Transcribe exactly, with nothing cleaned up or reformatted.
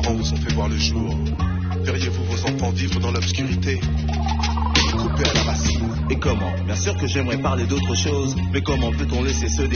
parents vous ont fait voir le jour, verriez-vous vos enfants vivre dans l'obscurité, coupés à la racine? Et comment? Bien sûr que j'aimerais parler d'autre chose, mais comment peut-on laisser ce